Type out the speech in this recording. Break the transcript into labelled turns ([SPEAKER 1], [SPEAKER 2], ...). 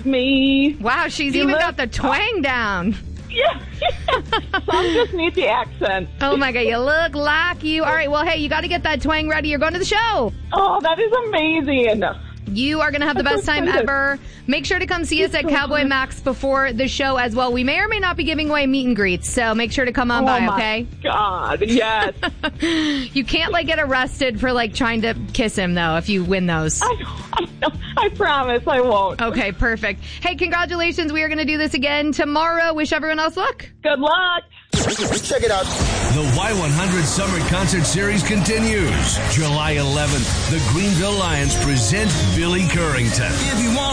[SPEAKER 1] me.
[SPEAKER 2] Wow, she's even got the twang down.
[SPEAKER 1] Yeah. Some just need the accent.
[SPEAKER 2] Oh, my God. You look like you. All right. Well, hey, you got to get that twang ready. You're going to the show.
[SPEAKER 1] Oh, that is amazing.
[SPEAKER 2] You are going to have the best time ever. Make sure to come see us at Cowboy Max before the show as well. We may or may not be giving away meet and greets, so make sure to come on by, okay?
[SPEAKER 1] Oh, my God. Yes.
[SPEAKER 2] You can't, get arrested for, trying to kiss him, though, if you win those.
[SPEAKER 1] I promise I won't.
[SPEAKER 2] Okay, perfect. Hey, congratulations. We are going to do this again tomorrow. Wish everyone else luck.
[SPEAKER 1] Good luck.
[SPEAKER 3] Check it out.
[SPEAKER 4] The Y100 Summer Concert Series continues. July 11th, the Greenville Lions present Billy Currington.
[SPEAKER 3] If you want